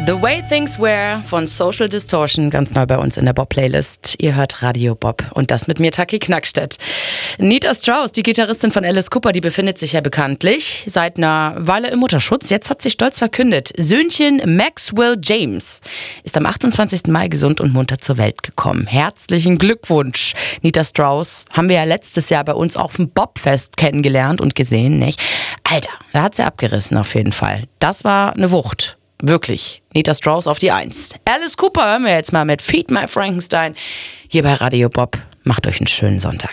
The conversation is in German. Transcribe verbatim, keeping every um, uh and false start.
The Way Things Were von Social Distortion, ganz neu bei uns in der Bob-Playlist. Ihr hört Radio Bob und das mit mir, Taki Knackstedt. Nita Strauss, die Gitarristin von Alice Cooper, die befindet sich ja bekanntlich seit einer Weile im Mutterschutz. Jetzt hat sie stolz verkündet, Söhnchen Maxwell James ist am achtundzwanzigsten Mai gesund und munter zur Welt gekommen. Herzlichen Glückwunsch, Nita Strauss. Haben wir ja letztes Jahr bei uns auf dem Bobfest kennengelernt und gesehen, nicht? Alter, da hat sie abgerissen auf jeden Fall. Das war eine Wucht. Wirklich. Nita Strauss auf die Eins. Alice Cooper hören wir jetzt mal mit Feed My Frankenstein hier bei Radio Bob. Macht euch einen schönen Sonntag.